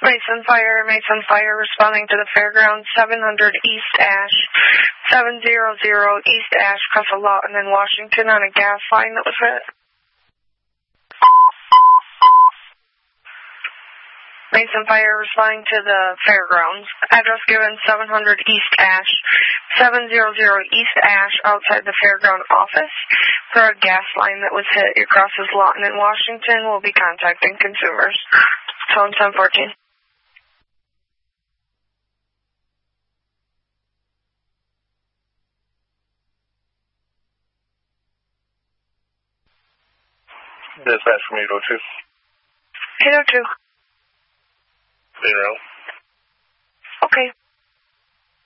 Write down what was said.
Mason Fire, responding to the fairgrounds, 700 East Ash, 700 East Ash, across a lot, and then Washington on a gas line that was hit. Mason Fire, responding to the fairgrounds. Address given, 700 East Ash, 700 East Ash, outside the fairground office, for a gas line that was hit across his lot, and in Washington will be contacting consumers. Tone 1014. Dispatch from 802. 802. Zero. Okay.